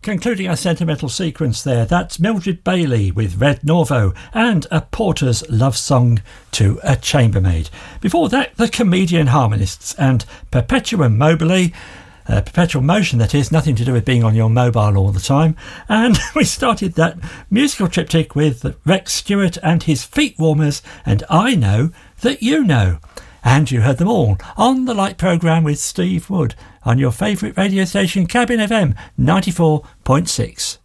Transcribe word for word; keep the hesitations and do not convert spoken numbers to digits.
Concluding our sentimental sequence there, that's Mildred Bailey with Red Norvo and A Porter's Love Song to a Chambermaid. Before that, the Comedian Harmonists and Perpetuum Mobile, uh, Perpetual Motion that is, nothing to do with being on your mobile all the time. And we started that musical triptych with Rex Stewart and his Feet Warmers and I Know That You Know. And you heard them all on the Light programme with Steve Wood on your favourite radio station, Cabin F M ninety-four point six.